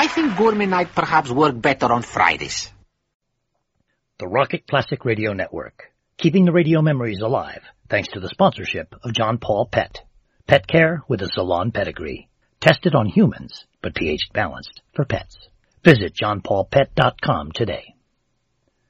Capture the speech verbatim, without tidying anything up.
I think Gourmet Night perhaps work better on Fridays. The Rocket Classic Radio Network, keeping the radio memories alive thanks to the sponsorship of John Paul Pet. Pet care with a salon pedigree. Tested on humans, but pH balanced for pets. Visit john paul pet dot com today.